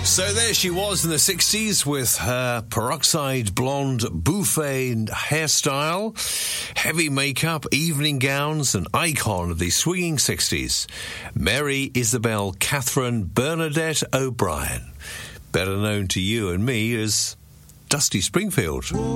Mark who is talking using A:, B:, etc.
A: So there she was in the 60s with her peroxide blonde bouffant hairstyle, heavy makeup, evening gowns, an icon of the swinging 60s. Mary Isabel Catherine Bernadette O'Brien, better known to you and me as Dusty Springfield.